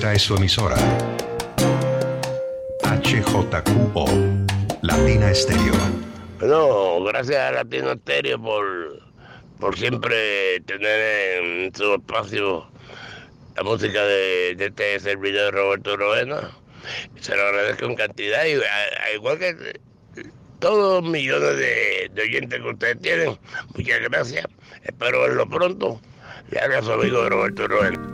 Esta es su emisora. HJQO, Latina Estéreo. Bueno, gracias a Latino Estéreo por siempre tener en su espacio la música de este servidor Roberto Roena. Se lo agradezco en cantidad y igual que todos los millones de oyentes que ustedes tienen, muchas gracias. Espero verlo pronto. Le habla su amigo Roberto Roena.